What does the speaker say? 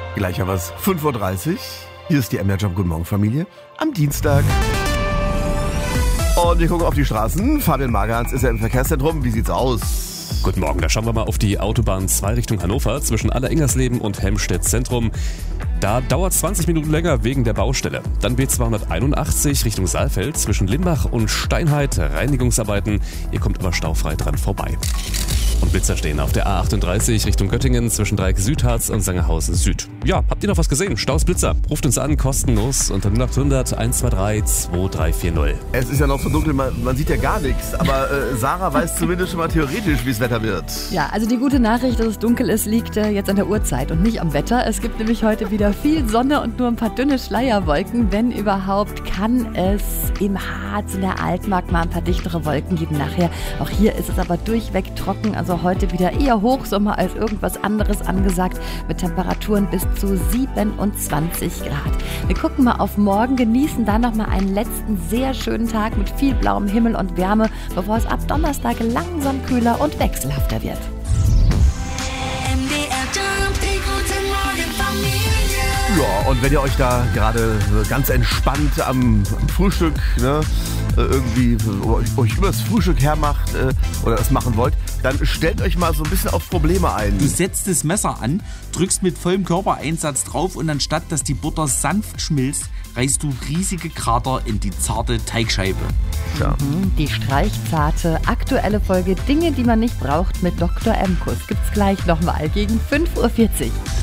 Gleich haben wir es 5.30 Uhr. Hier ist die MDR-Job. Guten Morgen, Familie. Am Dienstag. Und wir gucken auf die Straßen. Fabian Magerhans ist ja im Verkehrszentrum. Wie sieht's aus? Guten Morgen, da schauen wir mal auf die Autobahn 2 Richtung Hannover zwischen Aller-Ingersleben und Helmstedt Zentrum. Da dauert es 20 Minuten länger wegen der Baustelle. Dann B281 Richtung Saalfeld zwischen Limbach und Steinheit, Reinigungsarbeiten. Ihr kommt aber staufrei dran vorbei. Und Blitzer stehen auf der A38 Richtung Göttingen zwischen Dreieck-Südharz und Sangerhausen Süd. Ja, habt ihr noch was gesehen? Staus, Blitzer. Ruft uns an, kostenlos unter 0800 123 2340. Es ist ja noch so dunkel, man sieht ja gar nichts. Aber Sarah weiß zumindest schon mal theoretisch, wie es Wetter wird. Ja, also die gute Nachricht, dass es dunkel ist, liegt jetzt an der Uhrzeit und nicht am Wetter. Es gibt nämlich heute wieder viel Sonne und nur ein paar dünne Schleierwolken. Wenn überhaupt, kann es im Harz, in der Altmark mal ein paar dichtere Wolken geben nachher. Auch hier ist es aber durchweg trocken, also heute wieder eher Hochsommer als irgendwas anderes angesagt, mit Temperaturen bis zu 27 Grad. Wir gucken mal auf morgen, genießen dann noch mal einen letzten sehr schönen Tag mit viel blauem Himmel und Wärme, bevor es ab Donnerstag langsam kühler und wechselhafter wird. Ja, und wenn ihr euch da gerade ganz entspannt am Frühstück irgendwie euch übers Frühstück hermacht oder das machen wollt, dann stellt euch mal so ein bisschen auf Probleme ein. Du setzt das Messer an, drückst mit vollem Körpereinsatz drauf und anstatt, dass die Butter sanft schmilzt, reißt du riesige Krater in die zarte Teigscheibe. Ja. Die streichzarte aktuelle Folge Dinge, die man nicht braucht mit Dr. Emkus gibt's gleich nochmal gegen 5.40 Uhr.